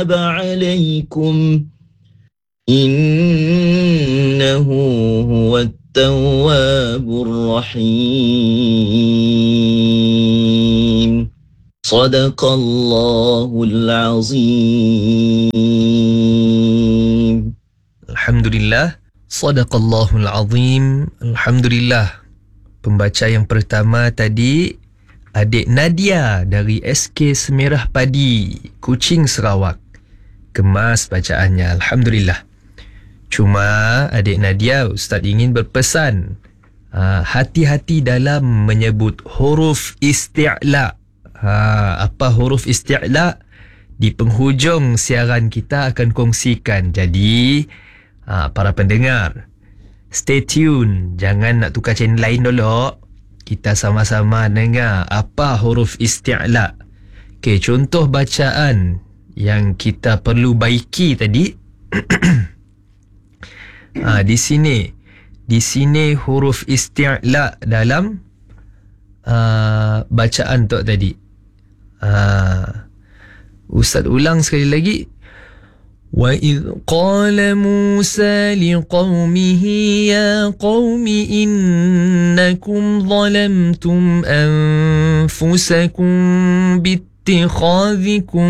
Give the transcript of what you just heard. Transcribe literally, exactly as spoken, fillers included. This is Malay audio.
عليكم إنه هو التواب الرحيم صدق الله العظيم. Alhamdulillah, Sadaqallahul Azim. Alhamdulillah. Pembaca yang pertama tadi adik Nadia dari S K Semerah Padi, Kuching, Sarawak. Kemas bacaannya, Alhamdulillah. Cuma adik Nadia, Ustaz ingin berpesan, uh, hati-hati dalam menyebut huruf isti'la. Ha, apa huruf isti'la? Di penghujung siaran kita akan kongsikan. Jadi Ha, para pendengar, stay tune. Jangan nak tukar channel lain dulu. Kita sama-sama dengar apa huruf isti'la. Okey, contoh bacaan yang kita perlu baiki tadi. ha, di sini. Di sini huruf isti'la dalam uh, bacaan tu tadi. Uh, Ustaz ulang sekali lagi. وَإِذْ قَالَ مُوسَى لِقَوْمِهِ يَا قَوْمِ إِنَّكُمْ ظَلَمْتُمْ أَنفُسَكُمْ بِاتِّخَاذِكُمْ